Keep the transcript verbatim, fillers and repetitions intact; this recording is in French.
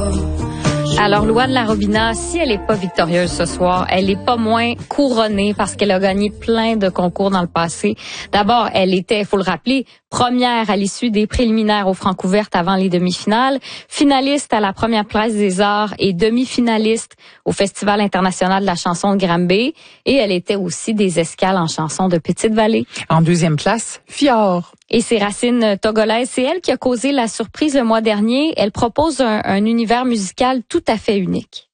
Alors, Louane Larobina, si elle est pas victorieuse ce soir, elle est pas moins couronnée parce qu'elle a gagné plein de concours dans le passé. D'abord, elle était, il faut le rappeler, première à l'issue des préliminaires aux Francouvertes avant les demi-finales, finaliste à la première place des arts et demi-finaliste au Festival international de la chanson de Granby. Et elle était aussi des escales en chanson de Petite-Vallée. En deuxième place, Fior. Et ses racines togolaises, c'est elle qui a causé la surprise le mois dernier. Elle propose un, un univers musical tout à fait unique.